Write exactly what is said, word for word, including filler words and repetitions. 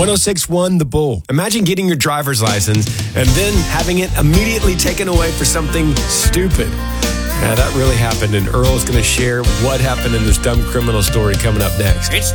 one oh six point one The Bull. Imagine getting your driver's license and then having it immediately taken away for something stupid. Now, that really happened, and Earl is going to share what happened in this dumb criminal story coming up next. It's